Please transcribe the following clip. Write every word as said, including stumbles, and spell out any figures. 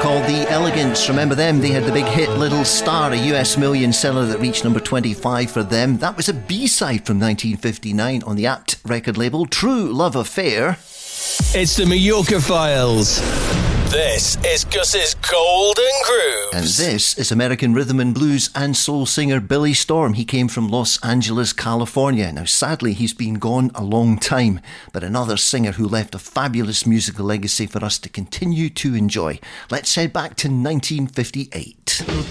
called The Elegants. Remember them? They had the big hit Little Star, a U S million seller that reached number twenty-five for them. That was a B-side from nineteen fifty-nine on the Apt record label, True Love Affair. It's the Mallorca Files. This is Gus's Golden Grooves. And this is American rhythm and blues and soul singer Billy Storm. He came from Los Angeles, California. Now, sadly, he's been gone a long time, but another singer who left a fabulous musical legacy for us to continue to enjoy. Let's head back to nineteen fifty-eight.